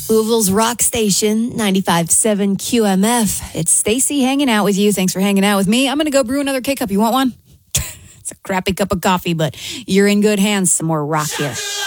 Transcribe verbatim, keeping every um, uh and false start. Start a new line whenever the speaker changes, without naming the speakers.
Louisville's Rock Station, ninety-five point seven Q M F. It's Stacy hanging out with you. Thanks for hanging out with me. I'm going to go brew another K-Cup. You want one? It's a crappy cup of coffee, but you're in good hands. Some more rock here.